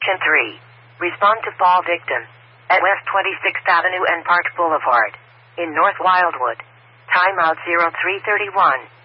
Action 3. Respond to fall victim at West 26th Avenue and Park Boulevard in North Wildwood. Timeout 0331.